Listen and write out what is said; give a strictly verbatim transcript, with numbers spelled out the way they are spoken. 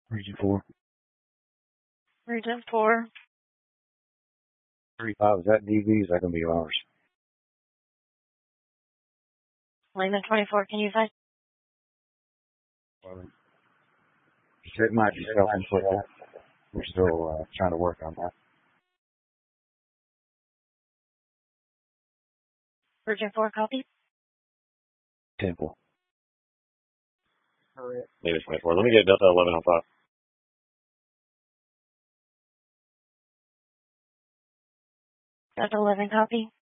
Region four. Region four. thirty-five, is that D V? Is that going to be ours? Lehman twenty-four, can you find? Well, it might be self-inflicted. We're still uh, trying to work on that. Region four, copy. Temple. Lehman twenty-four. Let me get Delta eleven on top. Delta eleven, copy.